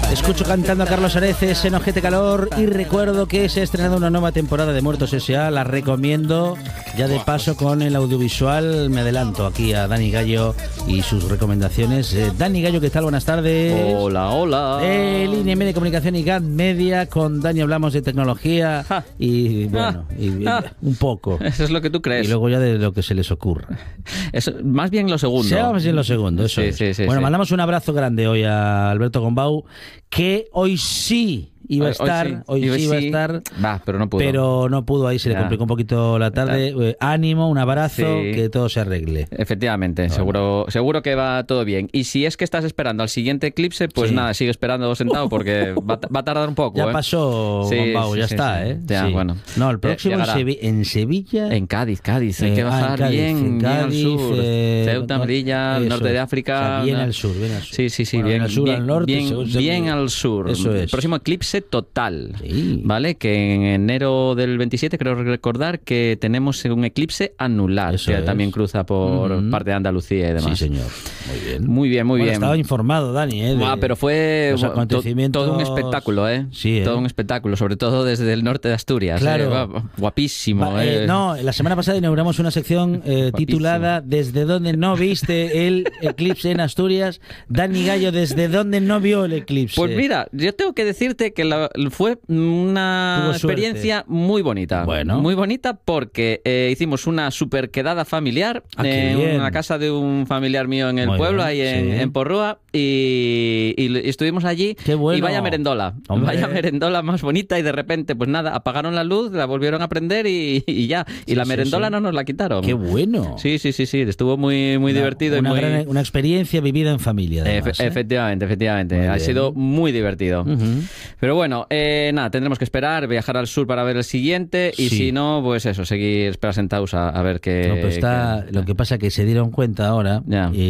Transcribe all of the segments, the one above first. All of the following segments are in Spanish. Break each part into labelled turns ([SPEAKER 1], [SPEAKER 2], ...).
[SPEAKER 1] Escucho cantando a Carlos Areces en Ojete Calor y recuerdo que se ha estrenado una nueva temporada de Muertos S.A. La recomiendo. Ya de paso con el audiovisual me adelanto aquí a Dani Gallo y sus recomendaciones. Dani Gallo, ¿qué tal? Buenas tardes.
[SPEAKER 2] Hola, hola.
[SPEAKER 1] Línea Media de Comunicación y GAD Media. Con Dani hablamos de tecnología y bueno, un poco.
[SPEAKER 2] Eso es lo que tú crees.
[SPEAKER 1] Y luego ya de lo que se les ocurra.
[SPEAKER 2] Eso, más bien lo segundo.
[SPEAKER 1] Sí, más bien lo segundo, eso es.
[SPEAKER 2] Sí,
[SPEAKER 1] bueno, mandamos un abrazo grande hoy a Alberto Gombau, que hoy sí iba a estar, hoy sí iba a estar,
[SPEAKER 2] pero no pudo.
[SPEAKER 1] Pero no pudo, ahí se le complicó un poquito la tarde. Ánimo, un abrazo, que todo se arregle.
[SPEAKER 2] Efectivamente, bueno. seguro que va todo bien. Y si es que estás esperando al siguiente eclipse, pues nada, sigue esperando sentado porque va a tardar un poco.
[SPEAKER 1] Ya pasó, Gombau, ya está,
[SPEAKER 2] Ya, bueno.
[SPEAKER 1] No, el próximo en Sevilla.
[SPEAKER 2] En Cádiz, hay que bajar bien al sur. Ceuta, Melilla, norte de África.
[SPEAKER 1] O sea, bien al sur, bien al sur.
[SPEAKER 2] Sí,
[SPEAKER 1] bueno,
[SPEAKER 2] bien
[SPEAKER 1] al sur, al norte.
[SPEAKER 2] Bien al sur.
[SPEAKER 1] Eso es.
[SPEAKER 2] El próximo eclipse total, ¿vale? Que en enero del 27 creo recordar que tenemos un eclipse anular,
[SPEAKER 1] eso
[SPEAKER 2] que también cruza por parte de Andalucía y demás.
[SPEAKER 1] Sí, señor. Muy bien.
[SPEAKER 2] Muy bien.
[SPEAKER 1] Estaba informado, Dani,
[SPEAKER 2] pero fue
[SPEAKER 1] los acontecimientos...
[SPEAKER 2] todo un espectáculo,
[SPEAKER 1] Sí,
[SPEAKER 2] todo un espectáculo, sobre todo desde el norte de Asturias.
[SPEAKER 1] Claro.
[SPEAKER 2] Guapísimo.
[SPEAKER 1] No, la semana pasada inauguramos una sección titulada ¿Desde dónde no viste el eclipse en Asturias? Dani Gallo, ¿desde dónde no vio el eclipse?
[SPEAKER 2] Pues mira, yo tengo que decirte que fue una experiencia muy bonita.
[SPEAKER 1] Bueno.
[SPEAKER 2] Muy bonita porque hicimos una super quedada familiar en una casa de un familiar mío en el pueblo, ahí en Porrúa, y estuvimos allí.
[SPEAKER 1] Qué bueno.
[SPEAKER 2] Y vaya merendola.
[SPEAKER 1] Hombre.
[SPEAKER 2] Vaya merendola más bonita, y de repente, pues nada, apagaron la luz, la volvieron a prender y ya. Y la merendola no nos la quitaron.
[SPEAKER 1] Qué bueno.
[SPEAKER 2] Sí. Estuvo muy divertido.
[SPEAKER 1] Una experiencia vivida en familia, además,
[SPEAKER 2] Efectivamente. Ha sido muy divertido. Pero bueno, nada, tendremos que esperar, viajar al sur para ver el siguiente, y si no, pues eso, seguir sentados a ver qué...
[SPEAKER 1] Lo que pasa es que se dieron cuenta ahora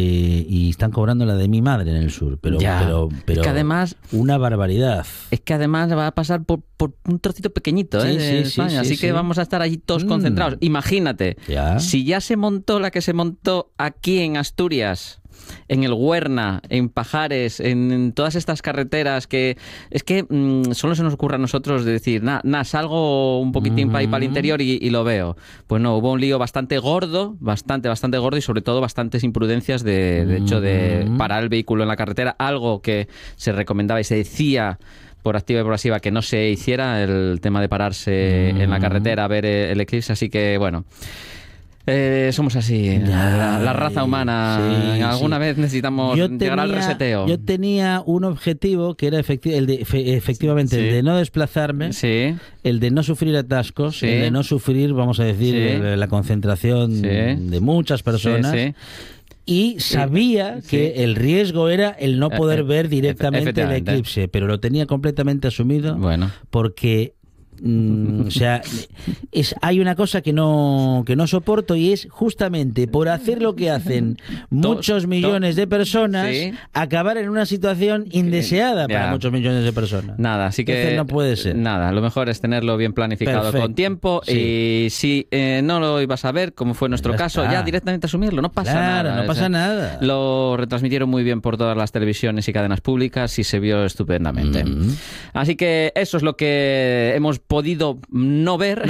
[SPEAKER 1] y están cobrando la de mi madre en el sur, pero
[SPEAKER 2] es que además...
[SPEAKER 1] Una barbaridad.
[SPEAKER 2] Es que además va a pasar por un trocito pequeñito de España, así que vamos a estar allí todos concentrados. Imagínate, si ya se montó la que se montó aquí en Asturias, en el Huerna, en Pajares, en todas estas carreteras, que es que solo se nos ocurre a nosotros de decir, salgo un poquitín para el interior y lo veo. Pues no, hubo un lío bastante gordo, bastante gordo, y sobre todo bastantes imprudencias de hecho de parar el vehículo en la carretera, algo que se recomendaba y se decía por activa y por pasiva que no se hiciera, el tema de pararse en la carretera a ver el eclipse, así que bueno... somos así, la raza humana. Alguna vez necesitamos llegar al reseteo.
[SPEAKER 1] Yo tenía un objetivo que era efectivamente el de no desplazarme, el de no sufrir atascos, el de no sufrir, vamos a decir, la concentración de muchas personas. Y sabía que el riesgo era el no poder ver directamente el eclipse, pero lo tenía completamente asumido porque... o sea, hay una cosa que no soporto, y es justamente por hacer lo que hacen muchos millones de personas, acabar en una situación indeseada para muchos millones de personas.
[SPEAKER 2] Nada, así que
[SPEAKER 1] entonces no puede ser.
[SPEAKER 2] Nada, lo mejor es tenerlo bien planificado con tiempo, y si no lo ibas a ver, como fue nuestro caso, ya directamente asumirlo, no pasa nada.
[SPEAKER 1] No pasa nada.
[SPEAKER 2] Lo retransmitieron muy bien por todas las televisiones y cadenas públicas y se vio estupendamente. Así que eso es lo que hemos podido no ver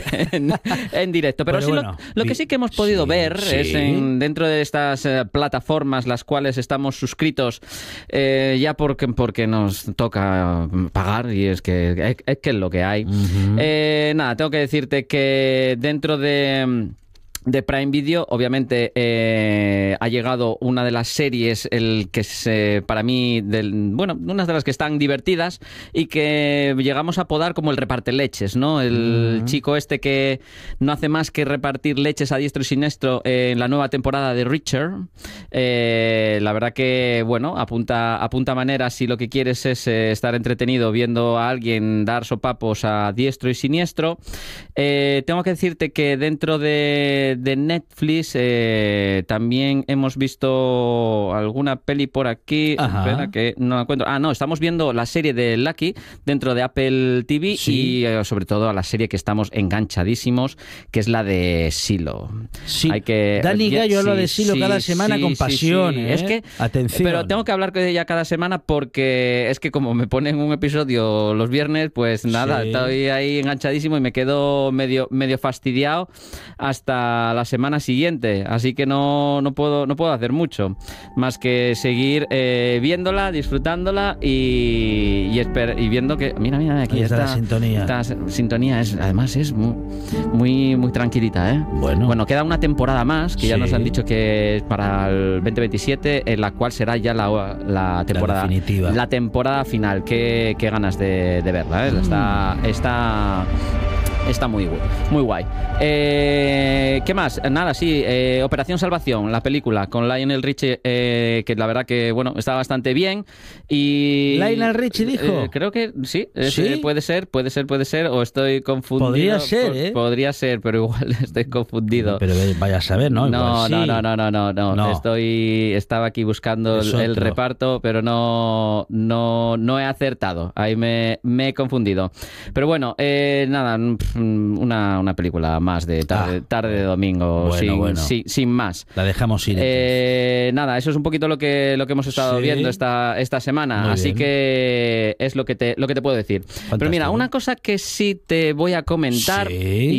[SPEAKER 2] en directo. Pero sí, bueno, lo que sí que hemos podido ver es dentro de estas plataformas las cuales estamos suscritos, ya porque nos toca pagar, y es que es lo que hay. Nada, tengo que decirte que dentro de Prime Video, obviamente, ha llegado una de las series para mí, una de las que están divertidas y que llegamos a apodar como el reparteleches, ¿no? El chico este que no hace más que repartir leches a diestro y siniestro en la nueva temporada de Reacher. La verdad que, bueno, apunta maneras si lo que quieres es estar entretenido viendo a alguien dar sopapos a diestro y siniestro. Tengo que decirte que dentro de de Netflix. También hemos visto alguna peli por aquí. Espera, que no la encuentro. No, estamos viendo la serie de Lucky dentro de Apple TV y sobre todo a la serie que estamos enganchadísimos, que es la de Silo.
[SPEAKER 1] Sí. Dani Gallo habla de Silo cada semana con pasión.
[SPEAKER 2] Sí. Es que,
[SPEAKER 1] atención.
[SPEAKER 2] Pero tengo que hablar de ella cada semana porque es que como me ponen un episodio los viernes, pues nada, estoy ahí enganchadísimo y me quedo medio fastidiado hasta la semana siguiente. Así que no puedo hacer mucho más que seguir viéndola, disfrutándola y viendo que mira aquí
[SPEAKER 1] está la sintonía.
[SPEAKER 2] Esta sintonía además es muy tranquilita, ¿eh? Bueno, queda una temporada más que ya nos han dicho que es para el 2027, en la cual será ya la temporada
[SPEAKER 1] definitiva,
[SPEAKER 2] la temporada final. Qué ganas de verla, ¿eh? Está muy guay. ¿Qué más? Nada, Operación Salvación, la película con Lionel Richie, que la verdad que, está bastante bien. Y
[SPEAKER 1] ¿Lionel Richie dijo?
[SPEAKER 2] Creo que sí. Puede ser, o estoy confundido.
[SPEAKER 1] Podría ser,
[SPEAKER 2] Podría ser, pero igual estoy confundido.
[SPEAKER 1] Pero vaya a saber, ¿no?
[SPEAKER 2] No. Estaba aquí buscando el reparto, pero no he acertado. Ahí me he confundido. Pero bueno, nada, una película más de tarde de domingo, sin más.
[SPEAKER 1] La dejamos ir.
[SPEAKER 2] Nada, eso es un poquito lo que hemos estado viendo esta semana. Muy así bien. Que es lo que te puedo decir. Fantástico. Pero mira, una cosa que sí te voy a comentar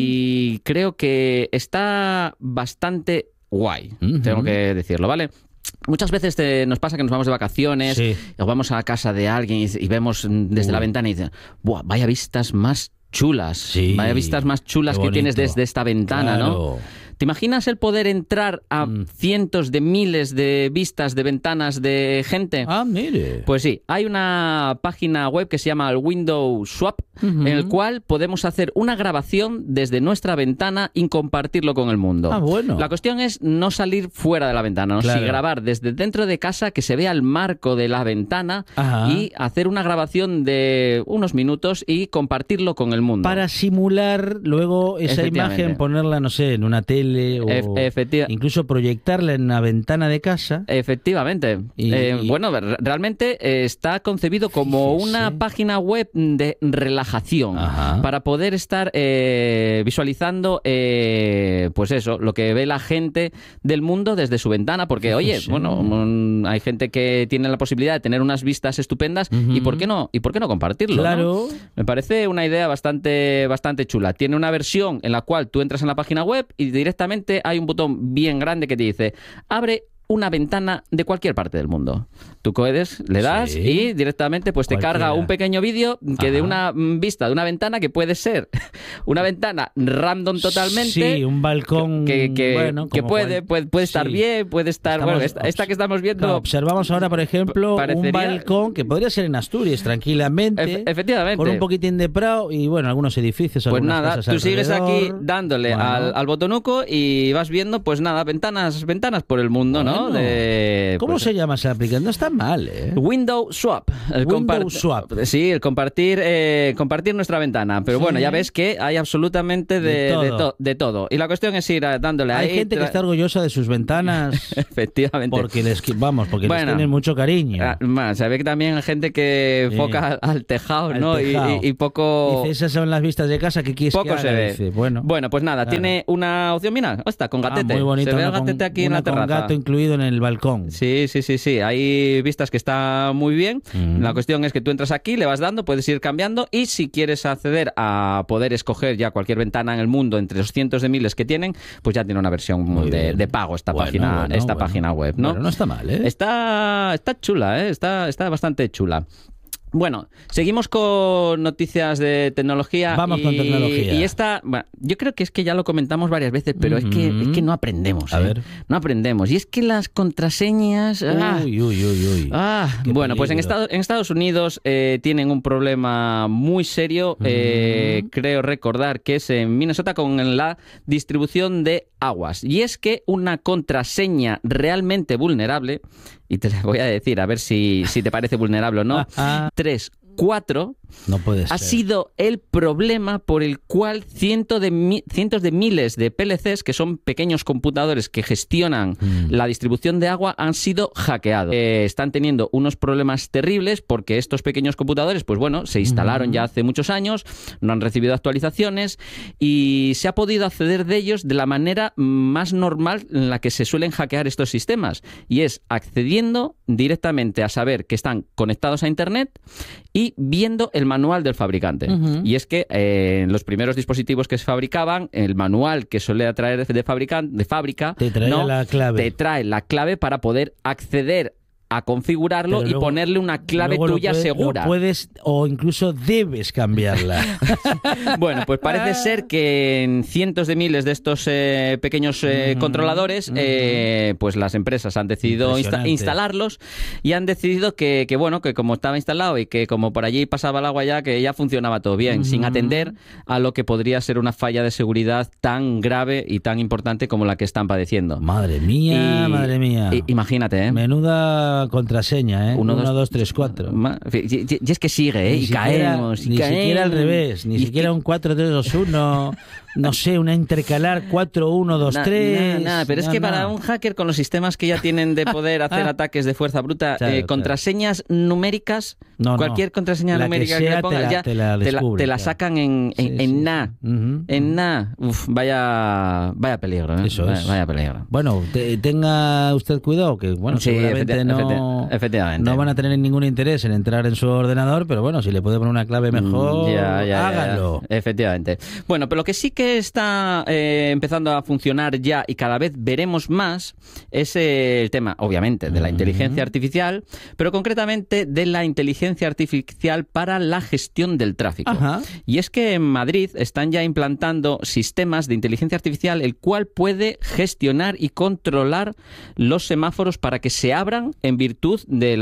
[SPEAKER 2] y creo que está bastante guay, tengo que decirlo, ¿vale? Muchas veces nos pasa que nos vamos de vacaciones o vamos a casa de alguien y vemos desde la ventana y dicen, ¡buah, vaya vistas más chulas! Vaya vistas más chulas que tienes desde esta ventana, ¿no? ¿Te imaginas el poder entrar a cientos de miles de vistas de ventanas de gente?
[SPEAKER 1] Mire.
[SPEAKER 2] Pues sí, hay una página web que se llama el Window Swap, en el cual podemos hacer una grabación desde nuestra ventana y compartirlo con el mundo.
[SPEAKER 1] Bueno.
[SPEAKER 2] La cuestión es no salir fuera de la ventana, ¿no?
[SPEAKER 1] Claro.
[SPEAKER 2] Sí, grabar desde dentro de casa, que se vea el marco de la ventana y hacer una grabación de unos minutos y compartirlo con el mundo.
[SPEAKER 1] Para simular luego esa imagen, ponerla, no sé, en una tele o incluso proyectarla en una ventana de casa.
[SPEAKER 2] Efectivamente. Bueno, realmente está concebido como una página web de relajación para poder estar visualizando pues eso, lo que ve la gente del mundo desde su ventana, porque oye, hay gente que tiene la posibilidad de tener unas vistas estupendas y ¿por qué no compartirlo?
[SPEAKER 1] Claro.
[SPEAKER 2] ¿No? Me parece una idea bastante chula. Tiene una versión en la cual tú entras en la página web y directamente hay un botón bien grande que te dice abre una ventana de cualquier parte del mundo. Tú le das y directamente pues te carga un pequeño vídeo que de una vista de una ventana que puede ser una ventana random totalmente.
[SPEAKER 1] Sí, un balcón
[SPEAKER 2] que puede estar bien, puede estar... esta que estamos viendo...
[SPEAKER 1] Claro, observamos ahora, por ejemplo, un balcón que podría ser en Asturias tranquilamente.
[SPEAKER 2] Efectivamente.
[SPEAKER 1] Con un poquitín de prado y, algunos edificios,
[SPEAKER 2] pues
[SPEAKER 1] algunas
[SPEAKER 2] nada,
[SPEAKER 1] cosas
[SPEAKER 2] tú sigues aquí dándole al botonuco y vas viendo, pues nada, ventanas por el mundo, ¿no?
[SPEAKER 1] ¿Cómo se llama esa aplicación? No está mal, ¿eh?
[SPEAKER 2] Window Swap.
[SPEAKER 1] Window Swap.
[SPEAKER 2] Sí, el compartir nuestra ventana. Pero ya ves que hay absolutamente de todo. Y la cuestión es ir dándole ahí.
[SPEAKER 1] Hay gente que está orgullosa de sus ventanas.
[SPEAKER 2] Efectivamente.
[SPEAKER 1] Porque les tienen mucho cariño.
[SPEAKER 2] Se ve que también hay gente que enfoca al tejado, ¿no? Y poco...
[SPEAKER 1] Dice, esas son las vistas de casa que quieres
[SPEAKER 2] poco
[SPEAKER 1] que
[SPEAKER 2] se ve.
[SPEAKER 1] Dice,
[SPEAKER 2] bueno, pues nada, tiene una opción, mira, con gatete.
[SPEAKER 1] Muy bonito.
[SPEAKER 2] Se ve el gatete aquí en la terraza.
[SPEAKER 1] Con gato incluido en el balcón.
[SPEAKER 2] Sí. Hay vistas que está muy bien. La cuestión es que tú entras aquí, le vas dando, puedes ir cambiando y si quieres acceder a poder escoger ya cualquier ventana en el mundo entre los cientos de miles que tienen, pues ya tiene una versión de pago esta página web, ¿no?
[SPEAKER 1] No está mal, ¿eh?
[SPEAKER 2] Está chula, ¿eh? Está bastante chula. Bueno, seguimos con noticias de tecnología.
[SPEAKER 1] Vamos con tecnología.
[SPEAKER 2] Y esta, yo creo que es que ya lo comentamos varias veces, pero es que no aprendemos.
[SPEAKER 1] A ver.
[SPEAKER 2] No aprendemos. Y es que las contraseñas...
[SPEAKER 1] Uy.
[SPEAKER 2] Bueno, pues en Estados Unidos tienen un problema muy serio. Creo recordar que es en Minnesota con la distribución de aguas. Y es que una contraseña realmente vulnerable, y te la voy a decir a ver si te parece vulnerable o no, 3 2004 ha sido el problema por el cual cientos de miles de PLCs, que son pequeños computadores que gestionan la distribución de agua, han sido hackeados. Están teniendo unos problemas terribles porque estos pequeños computadores, pues bueno, se instalaron ya hace muchos años, no han recibido actualizaciones y se ha podido acceder de ellos de la manera más normal en la que se suelen hackear estos sistemas, y es accediendo directamente a saber que están conectados a Internet y viendo el manual del fabricante. Y es que en los primeros dispositivos que se fabricaban, el manual que solía traer de fábrica
[SPEAKER 1] te trae
[SPEAKER 2] la clave para poder acceder a configurarlo y ponerle una clave tuya segura.
[SPEAKER 1] Lo puedes o incluso debes cambiarla.
[SPEAKER 2] Bueno, pues parece ser que en cientos de miles de estos pequeños controladores, pues las empresas han decidido instalarlos y han decidido que bueno, que como estaba instalado y que como por allí pasaba el agua ya, que ya funcionaba todo bien, sin atender a lo que podría ser una falla de seguridad tan grave y tan importante como la que están padeciendo.
[SPEAKER 1] Madre mía.
[SPEAKER 2] Imagínate,
[SPEAKER 1] menuda contraseña, 1, 2, 3, 4.
[SPEAKER 2] Y es que sigue, y caemos.
[SPEAKER 1] Ni siquiera al revés, ni siquiera un 4, 3, 2, 1. No sé, una intercalar 4, 1, 2, 3.
[SPEAKER 2] Nada, pero es que para un hacker, con los sistemas que ya tienen de poder hacer ataques de fuerza bruta, contraseñas numéricas, cualquier contraseña numérica que le pongas, ya te la sacan en nada. En nada. Vaya peligro.
[SPEAKER 1] Eso es.
[SPEAKER 2] Vaya peligro.
[SPEAKER 1] Bueno, tenga usted cuidado, que bueno, seguramente
[SPEAKER 2] efectivamente.
[SPEAKER 1] No van a tener ningún interés en entrar en su ordenador, pero bueno, si le puede poner una clave mejor, háganlo.
[SPEAKER 2] Efectivamente. Bueno, pero lo que sí que está empezando a funcionar ya y cada vez veremos más es el tema, obviamente, de la inteligencia artificial, pero concretamente de la inteligencia artificial para la gestión del tráfico. Y es que en Madrid están ya implantando sistemas de inteligencia artificial el cual puede gestionar y controlar los semáforos para que se abran en virtud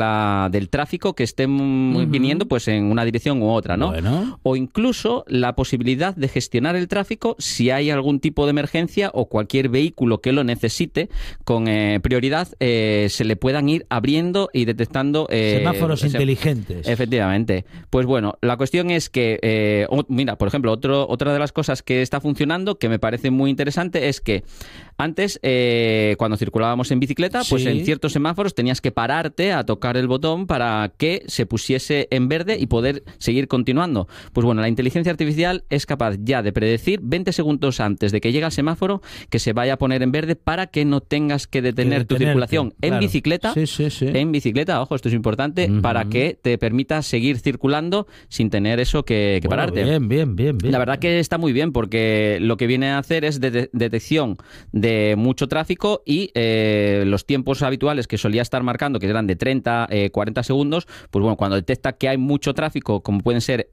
[SPEAKER 2] del tráfico que estén viniendo pues en una dirección u otra, ¿no?
[SPEAKER 1] Bueno.
[SPEAKER 2] O incluso la posibilidad de gestionar el tráfico si hay algún tipo de emergencia o cualquier vehículo que lo necesite con prioridad, se le puedan ir abriendo y detectando
[SPEAKER 1] semáforos inteligentes.
[SPEAKER 2] Efectivamente. Pues bueno, la cuestión es que mira, por ejemplo, otra de las cosas que está funcionando, que me parece muy interesante, es que antes, cuando circulábamos en bicicleta, pues en ciertos semáforos tenías que pararte a tocar el botón para que se pusiese en verde y poder seguir continuando. Pues bueno, la inteligencia artificial es capaz ya de predecir 20 segundos antes de que llegue al semáforo que se vaya a poner en verde para que no tengas que detener tu circulación en bicicleta. En bicicleta, ojo, esto es importante, para que te permita seguir circulando sin tener eso que pararte.
[SPEAKER 1] Bien.
[SPEAKER 2] La verdad que está muy bien, porque lo que viene a hacer es detección de mucho tráfico y los tiempos habituales que solía estar marcando, que eran de 30, 40 segundos, pues bueno, cuando detecta que hay mucho tráfico, como pueden ser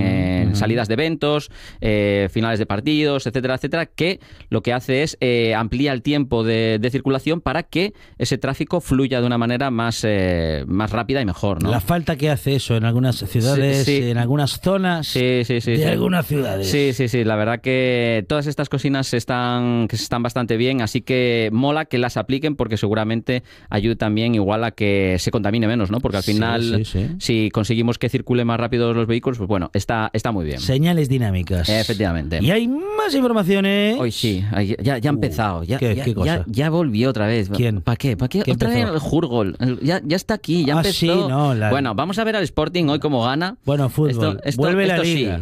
[SPEAKER 2] en salidas de eventos, finales de partidos, etcétera, que lo que hace es amplía el tiempo de circulación para que ese tráfico fluya de una manera más rápida y mejor, ¿no?
[SPEAKER 1] La falta que hace eso en algunas ciudades, en algunas zonas de algunas ciudades.
[SPEAKER 2] Sí, la verdad que todas estas cocinas están bastante bien, así que mola que las apliquen, porque seguramente ayude también igual a que se contamine menos, ¿no? Porque al final, si conseguimos que circulen más rápido los vehículos, pues bueno, está muy bien.
[SPEAKER 1] Señales dinámicas.
[SPEAKER 2] Efectivamente.
[SPEAKER 1] Y hay más informaciones.
[SPEAKER 2] Hoy sí, ya ha empezado.
[SPEAKER 1] ¿Qué cosa?
[SPEAKER 2] Ya volvió otra vez.
[SPEAKER 1] ¿Quién?
[SPEAKER 2] ¿Para qué? Otra vez el Jurgol. Ya está aquí, ya empezó.
[SPEAKER 1] Sí, no,
[SPEAKER 2] Bueno, vamos a ver al Sporting hoy cómo gana.
[SPEAKER 1] Bueno, fútbol.
[SPEAKER 2] Esto
[SPEAKER 1] Vuelve la liga.